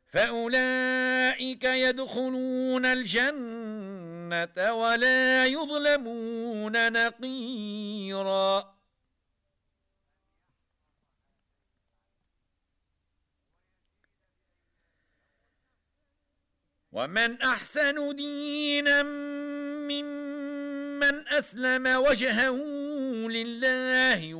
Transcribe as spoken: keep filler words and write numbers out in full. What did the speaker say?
فأولئك يدخلون الجنة ولا يظلمون نقيرا. ومن أحسن دينا ممن أسلم وجهه لله